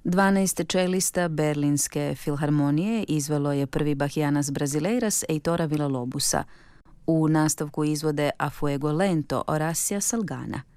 12 čelista Berlinske filharmonije izvelo je prvi Bahianas Brasileiras Heitora Villa-Lobosa. U nastavku izvode A Fuego Lento Horacia Salgana.